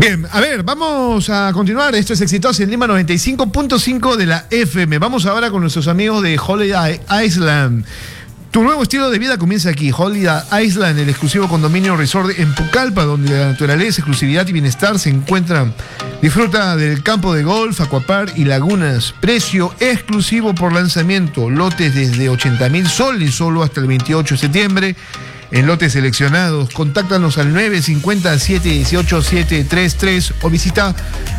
Bien, a ver, vamos a continuar. Esto es Exitosa en Lima 95.5 de la FM. Vamos ahora con nuestros amigos de Holiday Island. Tu nuevo estilo de vida comienza aquí. Holiday Island, el exclusivo condominio resort en Pucallpa, donde la naturaleza, exclusividad y bienestar se encuentran. Disfruta del campo de golf, aquapark y lagunas. Precio exclusivo por lanzamiento. Lotes desde 80.000 soles solo hasta el 28 de septiembre. En lotes seleccionados, contáctanos al 950-718-733 o visita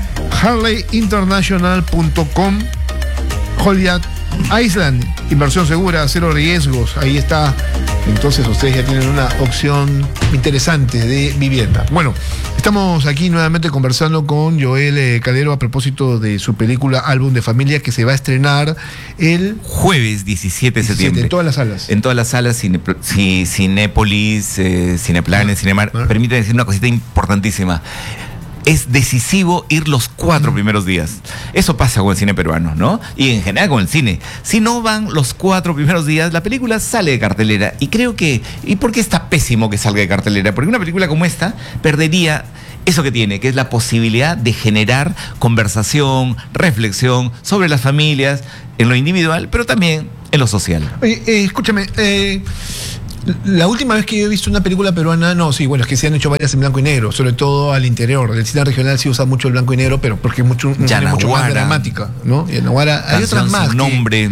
harleyinternational.com. Holiday Island, inversión segura, cero riesgos, ahí está. Entonces ustedes ya tienen una opción interesante de vivienda. Bueno, estamos aquí nuevamente conversando con Joel Calero a propósito de su película Álbum de Familia, que se va a estrenar el jueves 17 de septiembre. En todas las salas. En todas las salas, Cinépolis, Cineplanet, Cinemar. Permítame decir una cosita importantísima. Es decisivo ir los 4 primeros días. Eso pasa con el cine peruano, ¿no? Y en general con el cine. Si no van los 4 primeros días, la película sale de cartelera. Y creo que... ¿Y por qué está pésimo que salga de cartelera? Porque una película como esta perdería eso que tiene, que es la posibilidad de generar conversación, reflexión sobre las familias, en lo individual, pero también en lo social. Escúchame, la última vez que yo he visto una película peruana, no, sí, bueno, es que se han hecho varias en blanco y negro, sobre todo al interior. El cine regional sí usa mucho el blanco y negro, pero porque es mucho más dramática, ¿no? Y en Naguara hay otras más. Sin nombre.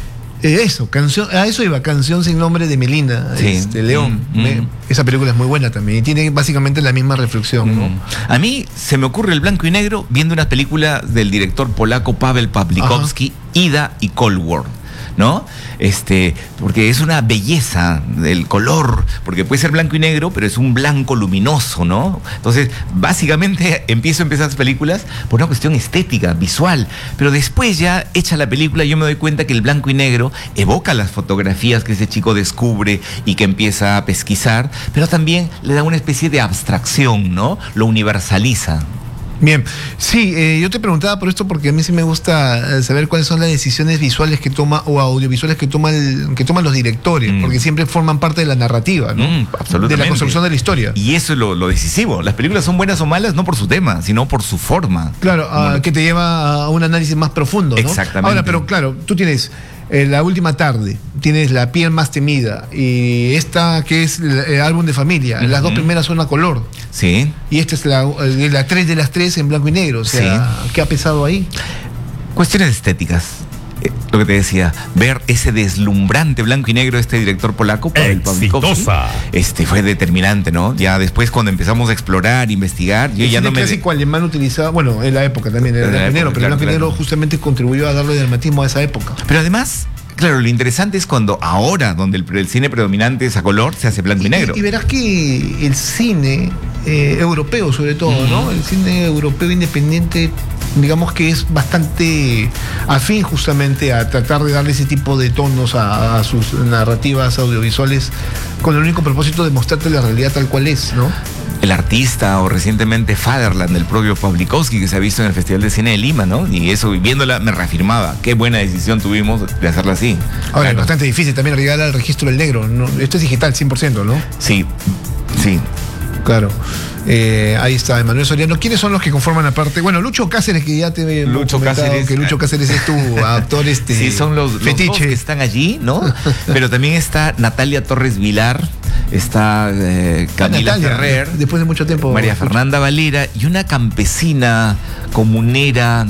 A eso iba, Canción sin nombre de Melina, sí. León. Esa película es muy buena también y tiene básicamente la misma reflexión, ¿no? A mí se me ocurre el blanco y negro viendo una película del director polaco Paweł Pawlikowski, Ida y Cold War, ¿no? Porque es una belleza del color, porque puede ser blanco y negro, pero es un blanco luminoso, ¿no? Entonces, básicamente empiezo esas películas por una cuestión estética, visual, pero después ya hecha la película yo me doy cuenta que el blanco y negro evoca las fotografías que ese chico descubre y que empieza a pesquisar, pero también le da una especie de abstracción, ¿no? Lo universaliza. Bien, sí, yo te preguntaba por esto porque a mí sí me gusta saber cuáles son las decisiones visuales que toma o audiovisuales que toman los directores, porque siempre forman parte de la narrativa, ¿no? Absolutamente. De la construcción de la historia. Y eso es lo decisivo. Las películas son buenas o malas no por su tema, sino por su forma. Claro, que te lleva a un análisis más profundo, ¿no? Exactamente. Ahora, pero claro, tú tienes La Última Tarde, tienes La Piel Más Temida y esta que es el Álbum de Familia. Las dos primeras son a color. Sí. Y esta es la 3 de las 3 en blanco y negro. O sea, sí. ¿Qué ha pesado ahí? Cuestiones estéticas. Lo que te decía, ver ese deslumbrante blanco y negro de este director polaco, Paweł Pawlikowski, fue determinante, ¿no? Ya después cuando empezamos a explorar, investigar, yo ya no me... El clásico alemán utilizaba, bueno, en la época también era blanco y negro, pero el blanco y negro justamente contribuyó a darle dramatismo a esa época. Pero además... Claro, lo interesante es cuando ahora, donde el cine predominante es a color, se hace blanco y negro. Y verás que el cine europeo, sobre todo, ¿no? El cine europeo independiente, digamos que es bastante afín justamente a tratar de darle ese tipo de tonos a sus narrativas audiovisuales con el único propósito de mostrarte la realidad tal cual es, ¿no? El Artista o recientemente Fatherland del propio Pawlikowski que se ha visto en el Festival de Cine de Lima, ¿no? Y eso, viéndola, me reafirmaba qué buena decisión tuvimos de hacerla así. Ahora, es bastante difícil también llegar al registro del negro, ¿no? Esto es digital, 100%, ¿no? Sí. Claro. Ahí está Emanuel Soriano. ¿Quiénes son los que conforman aparte? Bueno, Lucho Cáceres, que ya te he comentado que Lucho Cáceres es tu actor sí, son los fetiche. Los dos que están allí, ¿no? Pero también está Natalia Torres Vilar, está Camila Ferrer, después de mucho tiempo, María Fernanda Valera y una campesina comunera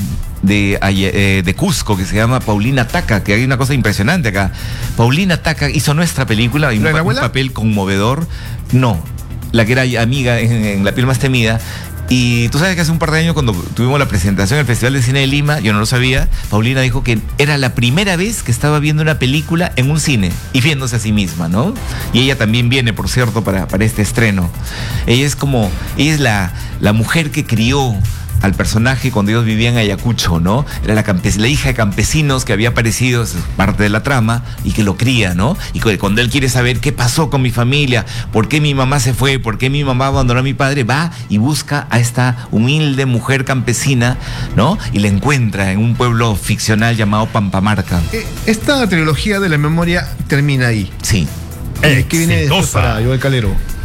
de Cusco que se llama Paulina Taca, que hay una cosa impresionante acá. Paulina Taca hizo nuestra película, un papel conmovedor. No, la que era amiga en La Piel Más Temida. Y tú sabes que hace un par de años cuando tuvimos la presentación en el Festival de Cine de Lima, yo no lo sabía, Paulina dijo que era la primera vez que estaba viendo una película en un cine y viéndose a sí misma, ¿no? Y ella también viene, por cierto, para este estreno. Ella es la mujer que crió al personaje cuando ellos vivían en Ayacucho, ¿no? Era la hija de campesinos que había aparecido, es parte de la trama, y que lo cría, ¿no? Y cuando él quiere saber qué pasó con mi familia, por qué mi mamá se fue, por qué mi mamá abandonó a mi padre, va y busca a esta humilde mujer campesina, ¿no? Y la encuentra en un pueblo ficcional llamado Pampamarca. Esta trilogía de la memoria termina ahí. Sí. ¿Qué viene después para Joel Calero?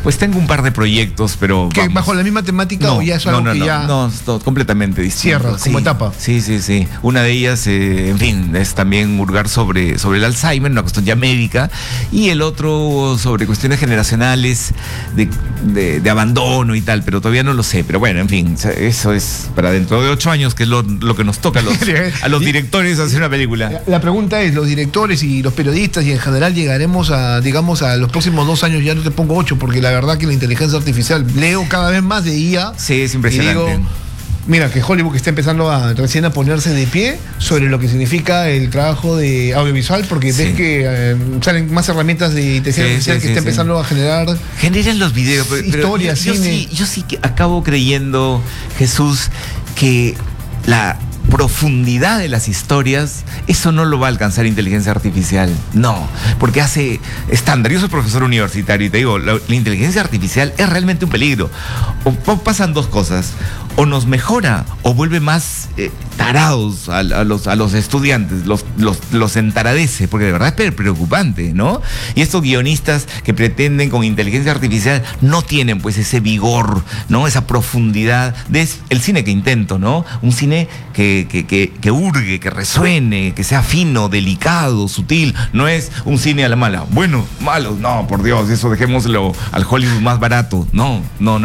Pues tengo un par de proyectos, pero ¿Que bajo la misma temática o ya es algo que ya no, completamente distinto. Cierra como etapa? Sí. Una de ellas, en fin, es también hurgar sobre el Alzheimer, una cuestión ya médica, y el otro sobre cuestiones generacionales de abandono y tal, pero todavía no lo sé. Pero bueno, en fin, eso es para dentro de 8 años, que es lo que nos toca a los directores hacer una película. La pregunta es, los directores y los periodistas y en general llegaremos a, digamos, a los próximos 2 años, ya no te pongo 8, porque la verdad que la inteligencia artificial, leo cada vez más de IA. Sí, es impresionante. Y digo, mira, que Hollywood está empezando recién a ponerse de pie sobre lo que significa el trabajo de audiovisual, porque ves que salen más herramientas de inteligencia artificial que está empezando a generar. Generan los videos, pero historias, cine. Yo sí que acabo creyendo, Jesús, que la profundidad de las historias, eso no lo va a alcanzar inteligencia artificial. No, porque hace estándar. Yo soy profesor universitario y te digo, la inteligencia artificial es realmente un peligro. O pasan dos cosas: o nos mejora o vuelve más tarados a los estudiantes, los entaradece, porque de verdad es preocupante, ¿no? Y estos guionistas que pretenden con inteligencia artificial no tienen pues ese vigor, ¿no? Esa profundidad de el cine que intento, ¿no? Un cine que hurgue, que resuene, que sea fino, delicado, sutil. No es un cine a la mala. Bueno, malo, no, por Dios, eso dejémoslo al Hollywood más barato. No.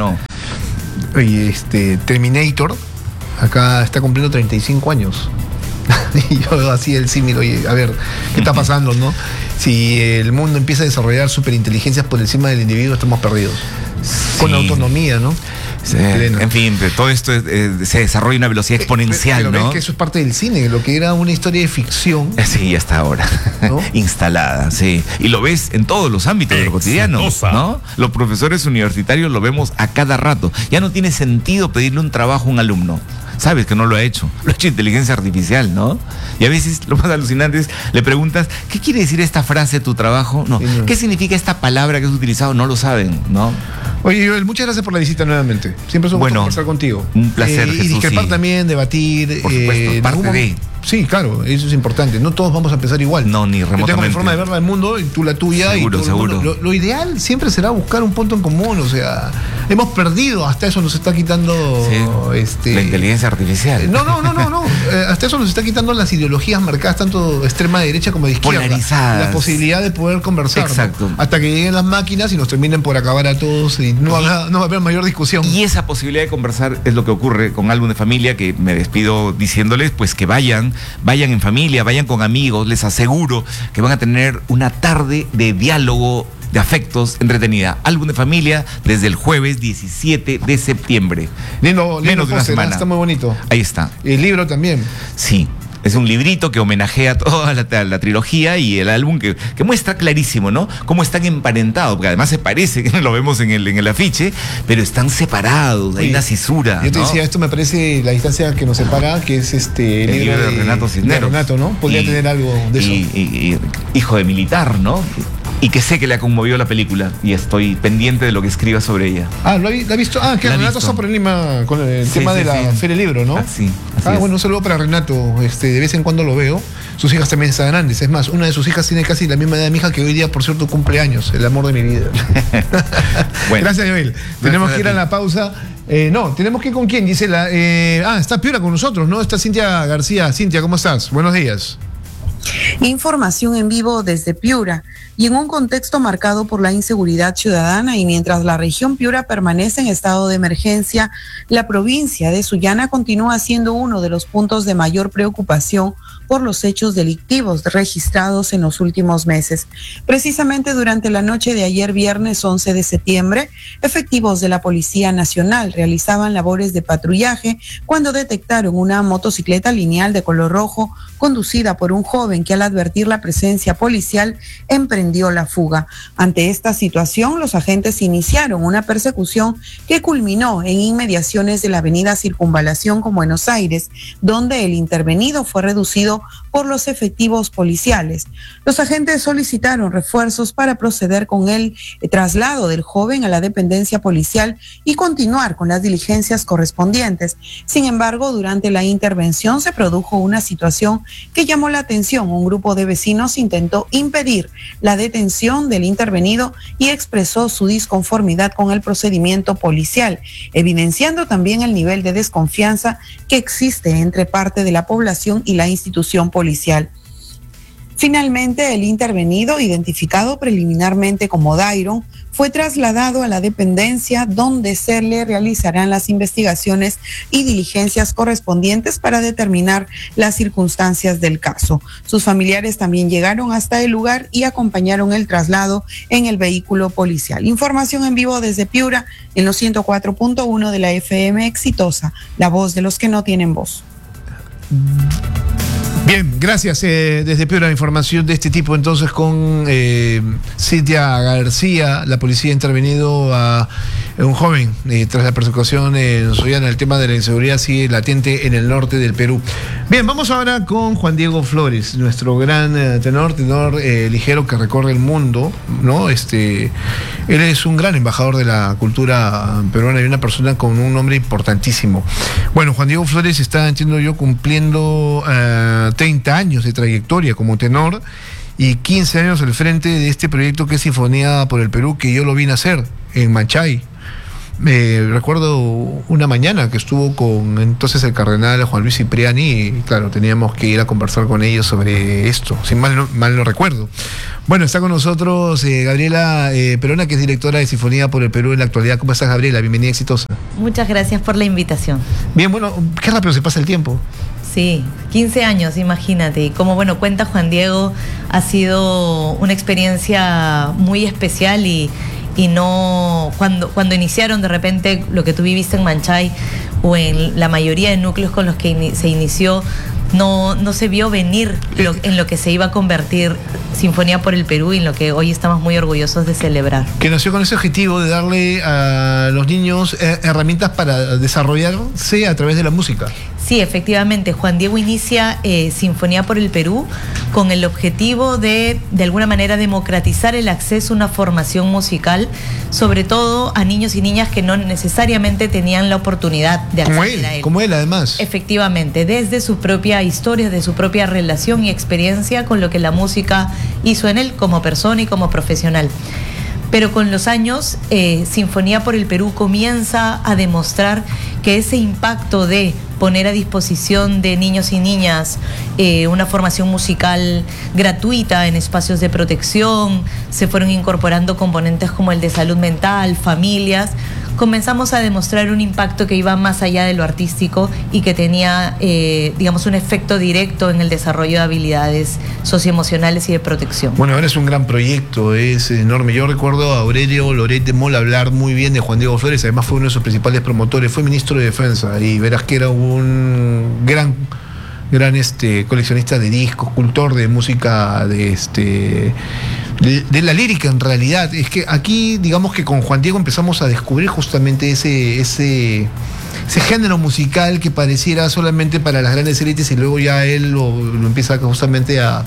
Oye, Terminator acá está cumpliendo 35 años. Y yo así el símil, oye, a ver, ¿qué está pasando, no? Si el mundo empieza a desarrollar superinteligencias por encima del individuo, estamos perdidos. Con autonomía, ¿no? Sí, en fin, todo esto se desarrolla a una velocidad exponencial, pero ¿no? Ves que eso es parte del cine, lo que era una historia de ficción. Sí, hasta ahora, ¿no? Instalada, sí. Y lo ves en todos los ámbitos de lo cotidiano, ¿no? Los profesores universitarios lo vemos a cada rato. Ya no tiene sentido pedirle un trabajo a un alumno. Sabes que no lo ha hecho inteligencia artificial, ¿no? Y a veces lo más alucinante es, le preguntas, ¿qué quiere decir esta frase de tu trabajo? No. ¿Qué significa esta palabra que has utilizado? No lo saben, ¿no? Oye, Joel, muchas gracias por la visita nuevamente. Siempre es un gusto conversar contigo. Un placer, Jesús. Y discrepar también, debatir. Por supuesto, parte de... Sí, claro, eso es importante. No todos vamos a pensar igual. No, ni remotamente. Yo tengo mi forma de ver el mundo y tú la tuya. Seguro. Lo ideal siempre será buscar un punto en común. O sea, hemos perdido, hasta eso nos está quitando la inteligencia artificial. No. Hasta eso nos está quitando las ideologías marcadas, tanto de extrema derecha como de izquierda. Polarizadas. La posibilidad de poder conversar. Exacto. ¿No? Hasta que lleguen las máquinas y nos terminen por acabar a todos y no va a haber mayor discusión. Y esa posibilidad de conversar es lo que ocurre con Álbum de Familia, que me despido diciéndoles pues que vayan en familia, vayan con amigos. Les aseguro que van a tener una tarde de diálogo, de afectos, entretenida. Álbum de Familia desde el jueves 17 de septiembre. Lindo menos de una semana. Está muy bonito. Ahí está. El libro también. Sí. Es un librito que homenajea toda la trilogía y el álbum que muestra clarísimo, ¿no? Cómo están emparentados, porque además se parece, que lo vemos en el afiche, pero están separados, hay una cisura. Yo te decía, esto me parece la distancia que nos separa, que es el libro de Renato Cisneros. Renato, ¿no? Podría tener algo de eso. Y hijo de militar, ¿no? Y que sé que le ha conmovido la película y estoy pendiente de lo que escriba sobre ella. ¿La ha visto? Que Renato está por en Lima con el tema de la Feria del Libro, ¿no? Así bueno, un saludo para Renato. De vez en cuando lo veo. Sus hijas también están grandes. Es más, una de sus hijas tiene casi la misma edad de mi hija, que hoy día, por cierto, cumple años. El amor de mi vida. Bueno, gracias, Joel. Tenemos que ir a la pausa. Tenemos que ir con quién, Gisela. Está Piura con nosotros, ¿no? Está Cintia García. Cintia, ¿cómo estás? Buenos días. Información en vivo desde Piura. Y en un contexto marcado por la inseguridad ciudadana y mientras la región Piura permanece en estado de emergencia, la provincia de Sullana continúa siendo uno de los puntos de mayor preocupación por los hechos delictivos registrados en los últimos meses. Precisamente durante la noche de ayer viernes 11 de septiembre, efectivos de la Policía Nacional realizaban labores de patrullaje cuando detectaron una motocicleta lineal de color rojo conducida por un joven que al advertir la presencia policial emprendió la fuga. Ante esta situación, los agentes iniciaron una persecución que culminó en inmediaciones de la avenida Circunvalación con Buenos Aires, donde el intervenido fue reducido por los efectivos policiales. Los agentes solicitaron refuerzos para proceder con el traslado del joven a la dependencia policial y continuar con las diligencias correspondientes. Sin embargo, durante la intervención se produjo una situación que llamó la atención ocasión, un grupo de vecinos intentó impedir la detención del intervenido y expresó su disconformidad con el procedimiento policial, evidenciando también el nivel de desconfianza que existe entre parte de la población y la institución policial. Finalmente, el intervenido, identificado preliminarmente como Dairon, fue trasladado a la dependencia donde se le realizarán las investigaciones y diligencias correspondientes para determinar las circunstancias del caso. Sus familiares también llegaron hasta el lugar y acompañaron el traslado en el vehículo policial. Información en vivo desde Piura en los 104.1 de la FM Exitosa, la voz de los que no tienen voz. Bien, gracias. Desde Piura, información de este tipo entonces con Cintia García. La policía ha intervenido a un joven tras la persecución en Sullana. El tema de la inseguridad sigue latente en el norte del Perú. Bien, vamos ahora con Juan Diego Flores, nuestro gran tenor ligero que recorre el mundo, ¿no? Él es un gran embajador de la cultura peruana y una persona con un nombre importantísimo. Bueno, Juan Diego Flores está, entiendo yo, cumpliendo 30 años de trayectoria como tenor y 15 años al frente de este proyecto que es Sinfonía por el Perú, que yo lo vine a hacer en Manchay. Recuerdo una mañana que estuvo con entonces el cardenal Juan Luis Cipriani y claro, teníamos que ir a conversar con ellos sobre esto, si mal no recuerdo. Bueno, está con nosotros Gabriela Perona, que es directora de Sinfonía por el Perú en la actualidad. ¿Cómo estás, Gabriela? Bienvenida, exitosa. Muchas gracias por la invitación. Bien, bueno, qué rápido se pasa el tiempo. Sí, 15 años, imagínate. Y como cuenta Juan Diego, ha sido una experiencia muy especial y no cuando iniciaron de repente lo que tú viviste en Manchay o en la mayoría de núcleos con los que se inició, no se vio venir en lo que se iba a convertir Sinfonía por el Perú y en lo que hoy estamos muy orgullosos de celebrar. Que nació con ese objetivo de darle a los niños herramientas para desarrollarse a través de la música. Sí, efectivamente, Juan Diego inicia Sinfonía por el Perú con el objetivo de alguna manera democratizar el acceso a una formación musical, sobre todo a niños y niñas que no necesariamente tenían la oportunidad de acceder a él. Como él, además. Efectivamente, desde su propia historia, de su propia relación y experiencia con lo que la música hizo en él como persona y como profesional. Pero con los años, Sinfonía por el Perú comienza a demostrar que ese impacto de poner a disposición de niños y niñas una formación musical gratuita en espacios de protección, se fueron incorporando componentes como el de salud mental, familias. Comenzamos a demostrar un impacto que iba más allá de lo artístico y que tenía, un efecto directo en el desarrollo de habilidades socioemocionales y de protección. Bueno, ahora es un gran proyecto, es enorme. Yo recuerdo a Aurelio Loret de Mola hablar muy bien de Juan Diego Flores, además fue uno de sus principales promotores, fue ministro de Defensa y verás que era un gran coleccionista de discos, cultor de música de la lírica. En realidad es que aquí digamos que con Juan Diego empezamos a descubrir justamente ese género musical que pareciera solamente para las grandes élites y luego ya él lo empieza justamente a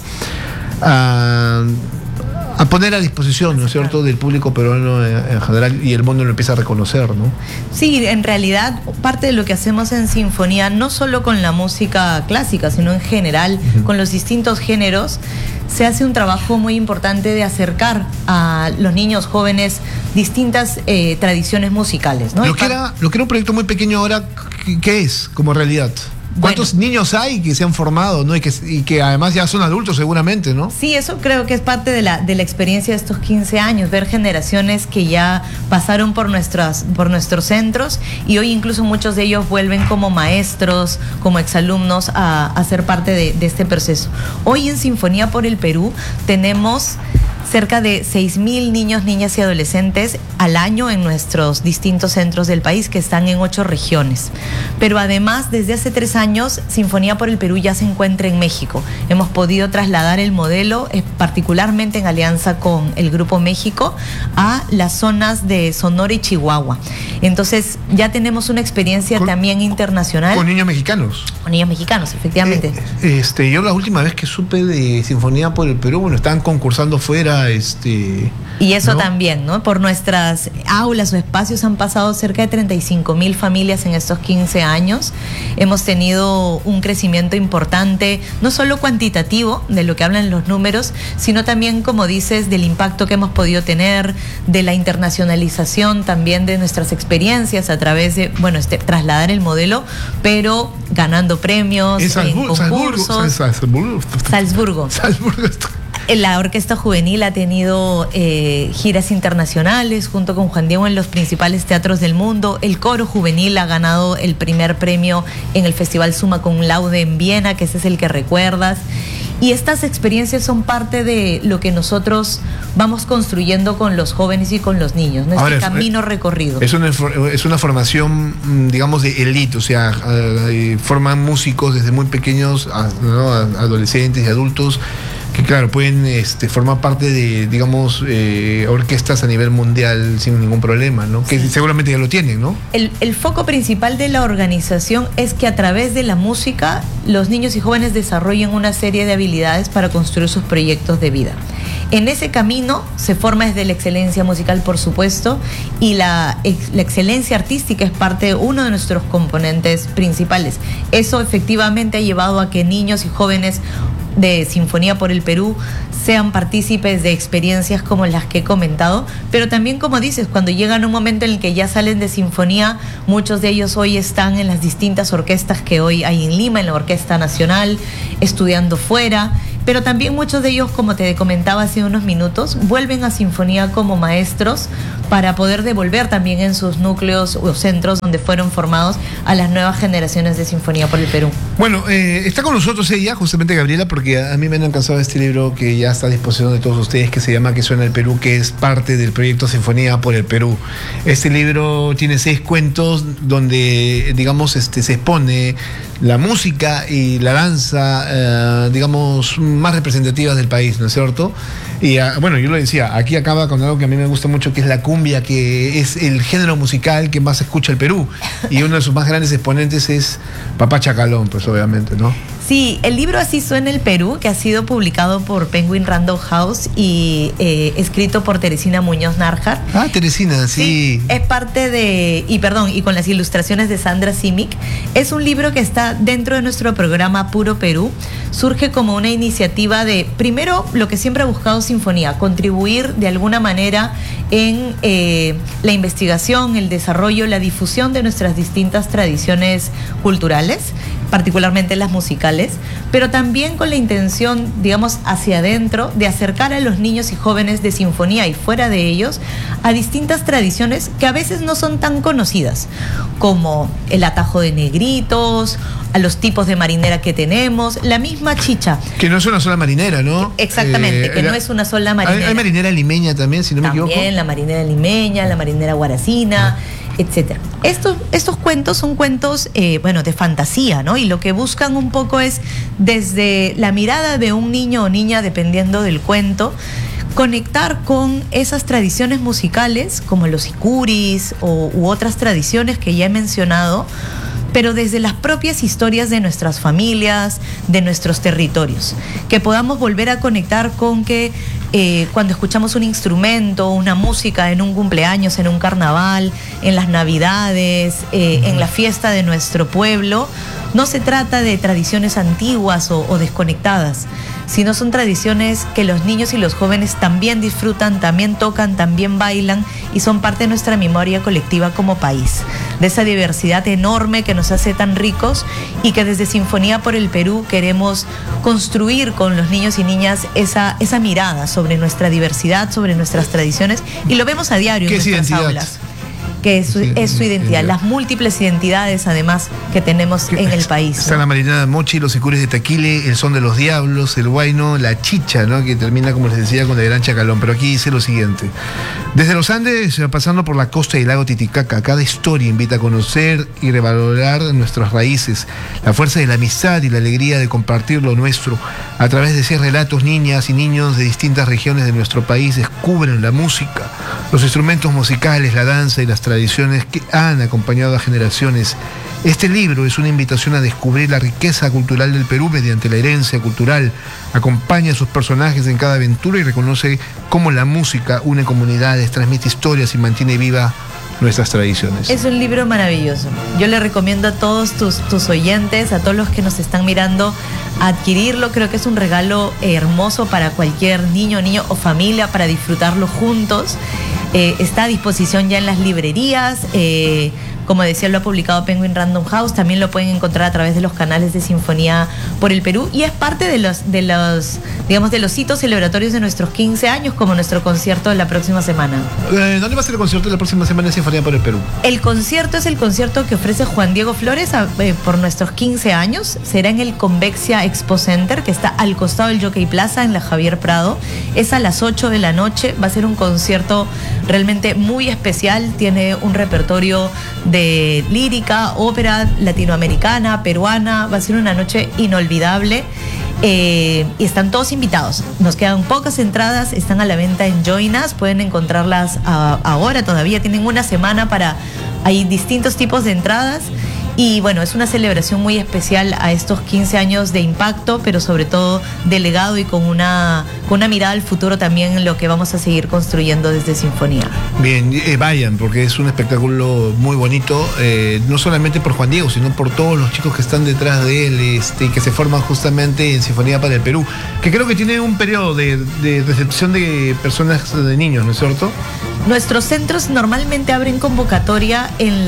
poner a disposición, ¿no es cierto?, del público peruano en general, y el mundo lo empieza a reconocer, ¿no? Sí, en realidad parte de lo que hacemos en Sinfonía, no solo con la música clásica, sino en general, con los distintos géneros, se hace un trabajo muy importante de acercar a los niños jóvenes distintas tradiciones musicales, ¿no? Lo que era un proyecto muy pequeño ahora, ¿qué es como realidad? ¿Cuántos niños hay que se han formado, ¿no? y que además ya son adultos seguramente, ¿no? Sí, eso creo que es parte de la experiencia de estos 15 años, ver generaciones que ya pasaron por nuestros centros y hoy incluso muchos de ellos vuelven como maestros, como exalumnos a ser parte de este proceso. Hoy en Sinfonía por el Perú tenemos cerca de 6.000 niños, niñas y adolescentes al año en nuestros distintos centros del país, que están en 8 regiones. Pero además, desde hace 3 años, Sinfonía por el Perú ya se encuentra en México. Hemos podido trasladar el modelo, particularmente en alianza con el Grupo México, a las zonas de Sonora y Chihuahua. Entonces, ya tenemos una experiencia también internacional. ¿Con niños mexicanos? Con niños mexicanos, efectivamente. Yo la última vez que supe de Sinfonía por el Perú, estaban concursando fuera música, y eso, ¿no? También, ¿no? Por nuestras aulas o espacios han pasado cerca de 35,000 familias en estos 15 años. Hemos tenido un crecimiento importante, no solo cuantitativo, de lo que hablan los números, sino también, como dices, del impacto que hemos podido tener, de la internacionalización también de nuestras experiencias a través de, bueno, trasladar el modelo, pero ganando premios en concursos. Salzburgo. La Orquesta Juvenil ha tenido giras internacionales junto con Juan Diego en los principales teatros del mundo. El Coro Juvenil ha ganado el primer premio en el Festival Summa Cum Laude en Viena, que ese es el que recuerdas. Y estas experiencias son parte de lo que nosotros vamos construyendo con los jóvenes y con los niños, ¿no? Este camino recorrido. Es una formación, digamos, de élite, o sea, forman músicos desde muy pequeños, ¿no? Adolescentes y adultos, que claro, pueden formar parte de, digamos, orquestas a nivel mundial sin ningún problema, ¿no? Que seguramente ya lo tienen, ¿no? El foco principal de la organización es que a través de la música los niños y jóvenes desarrollen una serie de habilidades para construir sus proyectos de vida. En ese camino se forma desde la excelencia musical, por supuesto, y la excelencia artística es uno de nuestros componentes principales. Eso efectivamente ha llevado a que niños y jóvenes de Sinfonía por el Perú sean partícipes de experiencias como las que he comentado, pero también, como dices, cuando llegan un momento en el que ya salen de Sinfonía, muchos de ellos hoy están en las distintas orquestas que hoy hay en Lima, en la Orquesta Nacional, estudiando fuera, pero también muchos de ellos, como te comentaba hace unos minutos, vuelven a Sinfonía como maestros para poder devolver también en sus núcleos o centros donde fueron formados a las nuevas generaciones de Sinfonía por el Perú. Bueno, está con nosotros ella, justamente Gabriela, porque a mí me han encantado este libro que ya está a disposición de todos ustedes, que se llama Que Suena el Perú, que es parte del proyecto Sinfonía por el Perú. Este libro tiene 6 cuentos donde, digamos, se expone la música y la danza, digamos, más representativas del país, ¿no es cierto? Y bueno, yo lo decía, aquí acaba con algo que a mí me gusta mucho, que es la cumbia, que es el género musical que más escucha el Perú. Y uno de sus más grandes exponentes es Papá Chacalón, pues obviamente, ¿no? Sí, el libro Así Suena el Perú, que ha sido publicado por Penguin Random House y escrito por Teresina Muñoz Narjar. Ah, Teresina, sí. Es parte de, y con las ilustraciones de Sandra Simic. Es un libro que está dentro de nuestro programa Puro Perú. Surge como una iniciativa de, primero, lo que siempre ha buscado Sinfonía, contribuir de alguna manera en la investigación, el desarrollo, la difusión de nuestras distintas tradiciones culturales, particularmente las musicales, pero también con la intención, digamos, hacia adentro, de acercar a los niños y jóvenes de Sinfonía y fuera de ellos a distintas tradiciones que a veces no son tan conocidas, como el atajo de negritos, a los tipos de marinera que tenemos, la misma chicha. Que no es una sola marinera, ¿no? Exactamente, que no es una sola marinera. Hay marinera limeña también, si no me equivoco. También la marinera limeña, la marinera guaracina, etcétera. Estos cuentos son cuentos, de fantasía, ¿no? Y lo que buscan un poco es, desde la mirada de un niño o niña, dependiendo del cuento, conectar con esas tradiciones musicales, como los sicuris u otras tradiciones que ya he mencionado, pero desde las propias historias de nuestras familias, de nuestros territorios. Que podamos volver a conectar con que cuando escuchamos un instrumento, una música en un cumpleaños, en un carnaval, en las navidades, en la fiesta de nuestro pueblo, no se trata de tradiciones antiguas o desconectadas, sino son tradiciones que los niños y los jóvenes también disfrutan, también tocan, también bailan y son parte de nuestra memoria colectiva como país, de esa diversidad enorme que nos hace tan ricos y que desde Sinfonía por el Perú queremos construir con los niños y niñas esa mirada sobre nuestra diversidad, sobre nuestras tradiciones, y lo vemos a diario en nuestras aulas. Que es su identidad, las múltiples identidades además que tenemos en el país. Está la marinera de Mochi, los sicuris de Taquile, el son de los diablos, el huayno, la chicha, ¿no? Que termina, como les decía, con el gran Chacalón. Pero aquí dice lo siguiente: desde los Andes, pasando por la costa y el lago Titicaca, cada historia invita a conocer y revalorar nuestras raíces, la fuerza de la amistad y la alegría de compartir lo nuestro. A través de ese relatos, niñas y niños de distintas regiones de nuestro país descubren la música, los instrumentos musicales, la danza y las tradiciones que han acompañado a generaciones Este libro es una invitación a descubrir la riqueza cultural del Perú mediante la herencia cultural. Acompaña a sus personajes en cada aventura y reconoce cómo la música une comunidades, transmite historias y mantiene viva nuestras tradiciones. Es un libro maravilloso. Yo le recomiendo a todos tus oyentes, a todos los que nos están mirando, adquirirlo. Creo que es un regalo hermoso para cualquier niño o familia, para disfrutarlo juntos. Está a disposición ya en las librerías. Como decía, lo ha publicado Penguin Random House. También lo pueden encontrar a través de los canales de Sinfonía por el Perú. Y es parte de los hitos celebratorios de nuestros 15 años, como nuestro concierto de la próxima semana. ¿Dónde va a ser el concierto de la próxima semana en Sinfonía por el Perú? El concierto es el concierto que ofrece Juan Diego Flores por nuestros 15 años. Será en el Convexia Expo Center, que está al costado del Jockey Plaza, en la Javier Prado. Es a las 8 de la noche. Va a ser un concierto realmente muy especial. Tiene un repertorio de lírica, ópera latinoamericana, peruana. Va a ser una noche inolvidable. Y están todos invitados. Nos quedan pocas entradas, están a la venta en Join Us. Pueden encontrarlas ahora, todavía tienen una semana hay distintos tipos de entradas. Y bueno, es una celebración muy especial a estos 15 años de impacto, pero sobre todo de legado y con una mirada al futuro también en lo que vamos a seguir construyendo desde Sinfonía. Bien, vayan, porque es un espectáculo muy bonito, no solamente por Juan Diego, sino por todos los chicos que están detrás de él, que se forman justamente en Sinfonía para el Perú, que creo que tiene un periodo de recepción de personas, de niños, ¿no es cierto? Nuestros centros normalmente abren convocatoria en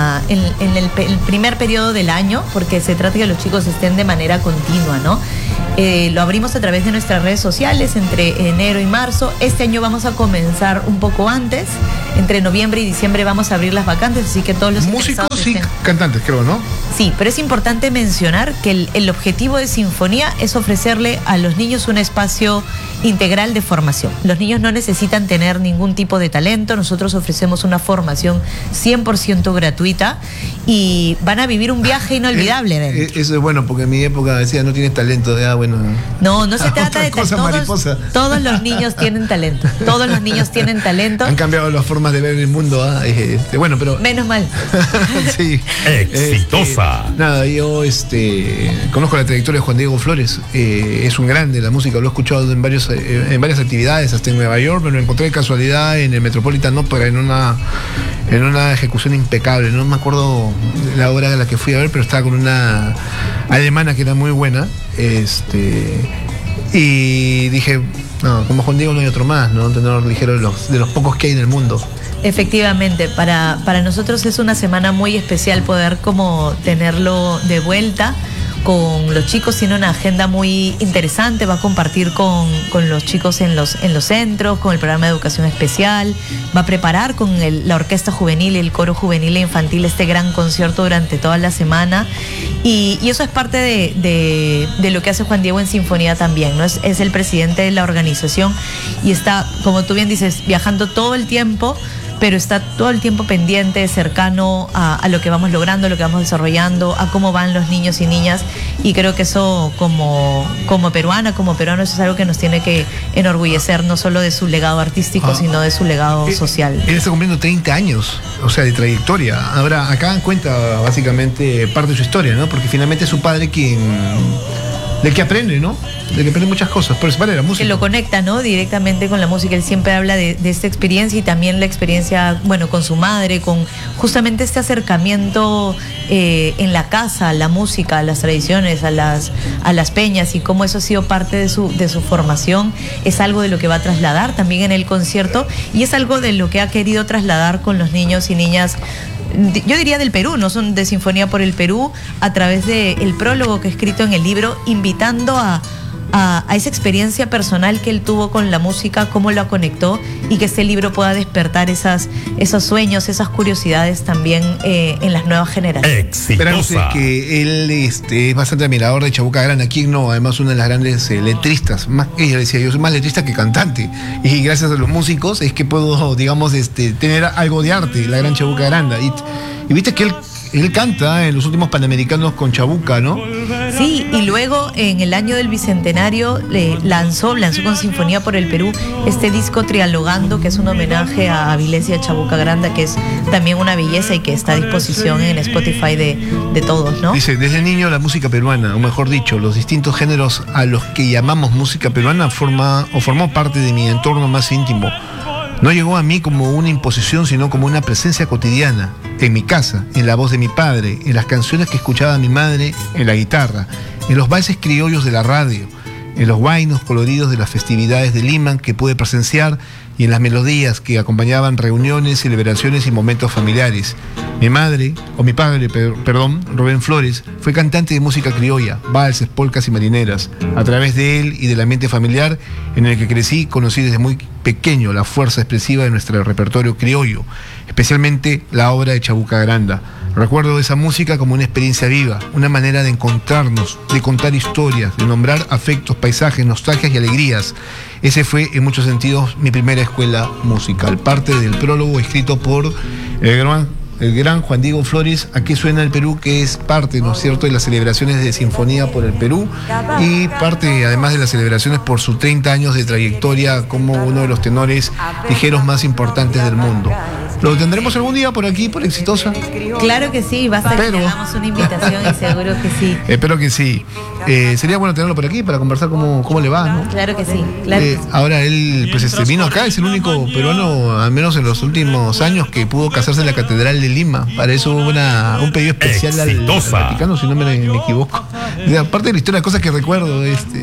el primer periodo del año, porque se trata de que los chicos estén de manera continua, ¿no? Lo abrimos a través de nuestras redes sociales entre enero y marzo. Este año vamos a comenzar un poco antes. Entre noviembre y diciembre vamos a abrir las vacantes, así que todos los músicos y cantantes, creo, ¿no? Sí, pero es importante mencionar que el objetivo de Sinfonía es ofrecerle a los niños un espacio integral de formación. Los niños no necesitan tener ningún tipo de talento. Nosotros ofrecemos una formación 100% gratuita y van a vivir un viaje inolvidable. Eso es bueno, porque en mi época decía no tienes talento, bueno. No se trata de talento. Todos los niños tienen talento. Todos los niños tienen talento. Han cambiado las formas de ver el mundo. Bueno, pero menos mal. Sí. Exitosa. Nada, yo conozco la trayectoria de Juan Diego Flores. Es un grande la música. Lo he escuchado en varias actividades, hasta en Nueva York. Me lo encontré de casualidad en el Metropolitan Opera en una ejecución impecable. No me acuerdo la obra de la que fui a ver, pero estaba con una alemana que era muy buena. Y dije, no, como Juan Diego no hay otro más, ¿no? Un tenor ligero de los pocos que hay en el mundo. Efectivamente, para nosotros es una semana muy especial poder como tenerlo de vuelta con los chicos. Tiene una agenda muy interesante, va a compartir con los chicos en los centros, con el programa de educación especial, va a preparar con la orquesta juvenil y el coro juvenil e infantil este gran concierto durante toda la semana. Y eso es parte de lo que hace Juan Diego en Sinfonía también, ¿no? Es el presidente de la organización y está, como tú bien dices, viajando todo el tiempo, pero está todo el tiempo pendiente, cercano a lo que vamos logrando, lo que vamos desarrollando, a cómo van los niños y niñas. Y creo que eso como peruana, como peruano, eso es algo que nos tiene que enorgullecer, no solo de su legado artístico, sino de su legado social. Él está cumpliendo 30 años, o sea, de trayectoria. Ahora, acá cuenta básicamente parte de su historia, ¿no? Porque finalmente es su padre del que aprende, ¿no? De que aprende muchas cosas, pero es para la música. Que lo conecta, ¿no? Directamente con la música. Él siempre habla de esta experiencia y también la experiencia, con su madre, con justamente este acercamiento en la casa, a la música, a las tradiciones, a las peñas, y cómo eso ha sido parte de su formación. Es algo de lo que va a trasladar también en el concierto y es algo de lo que ha querido trasladar con los niños y niñas, yo diría del Perú, no son de Sinfonía por el Perú, a través del prólogo que ha escrito en el libro, invitando a esa experiencia personal que él tuvo con la música, cómo la conectó, y que este libro pueda despertar esos sueños, esas curiosidades también en las nuevas generaciones. Esperamos que él es bastante admirador de Chabuca Granda, quien no, además una de las grandes letristas. Ella decía, yo soy más letrista que cantante, y gracias a los músicos es que puedo, digamos, tener algo de arte, la gran Chabuca Granda. Y viste que él él canta en los últimos Panamericanos con Chabuca, ¿no? Sí, y luego en el año del Bicentenario lanzó con Sinfonía por el Perú este disco Trialogando, que es un homenaje a Avilés y a Chabuca Granda, que es también una belleza y que está a disposición en Spotify de todos, ¿no? Dice, desde niño la música peruana, o mejor dicho, los distintos géneros a los que llamamos música peruana formó parte de mi entorno más íntimo. No llegó a mí como una imposición, sino como una presencia cotidiana, en mi casa, en la voz de mi padre, en las canciones que escuchaba mi madre, en la guitarra, en los valses criollos de la radio, en los huaynos coloridos de las festividades de Lima que pude presenciar y en las melodías que acompañaban reuniones, celebraciones y momentos familiares. Mi padre, Rubén Flores, fue cantante de música criolla, valses, polcas y marineras. A través de él y del ambiente familiar en el que crecí, conocí desde muy pequeño la fuerza expresiva de nuestro repertorio criollo, especialmente la obra de Chabuca Granda. Recuerdo esa música como una experiencia viva, una manera de encontrarnos, de contar historias, de nombrar afectos, paisajes, nostalgias y alegrías. Ese fue, en muchos sentidos, mi primera escuela musical. Parte del prólogo escrito por el gran Juan Diego Flores, Aquí suena el Perú, que es parte, ¿no es cierto?, de las celebraciones de Sinfonía por el Perú y parte, además, de las celebraciones por sus 30 años de trayectoria como uno de los tenores ligeros más importantes del mundo. ¿Lo tendremos algún día por aquí, por Exitosa? Claro que sí, basta que le hagamos una invitación y seguro que sí. Espero que sí. Sería bueno tenerlo por aquí para conversar cómo le va, ¿no? Claro que sí. Claro que sí. Ahora él vino acá, es el único peruano, al menos en los últimos años, que pudo casarse en la Catedral de Lima. Para eso hubo un pedido especial al Vaticano, si no me equivoco. Aparte de la historia, cosas que recuerdo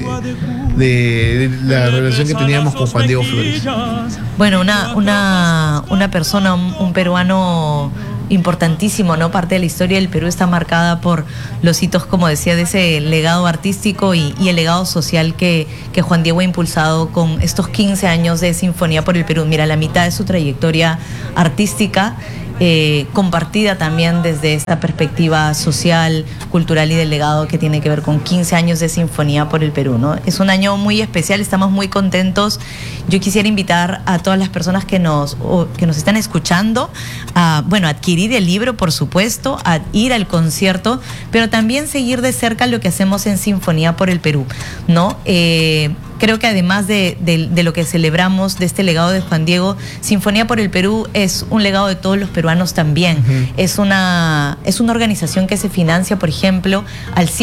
de la relación que teníamos con Juan Diego Flores. Bueno, una persona, un peruano importantísimo, ¿no? Parte de la historia del Perú está marcada por los hitos, como decía, de ese legado artístico y el legado social que Juan Diego ha impulsado con estos 15 años de Sinfonía por el Perú. Mira, la mitad de su trayectoria artística compartida también desde esta perspectiva social, cultural y del legado que tiene que ver con 15 años de Sinfonía por el Perú, ¿no? Es un año muy especial, estamos muy contentos. Yo quisiera invitar a todas las personas que nos están escuchando a, adquirir el libro, por supuesto, a ir al concierto, pero también seguir de cerca lo que hacemos en Sinfonía por el Perú, ¿no? Creo que además de lo que celebramos, de este legado de Juan Diego, Sinfonía por el Perú es un legado de todos los peruanos también. Es una organización que se financia, por ejemplo, al